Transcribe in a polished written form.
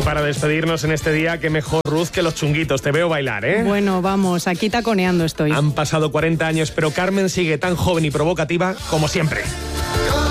Y para despedirnos en este día, qué mejor, Ruth, que los chunguitos. Te veo bailar, ¿eh? Bueno, vamos, aquí taconeando estoy. Han pasado 40 años, pero Carmen sigue tan joven y provocativa como siempre.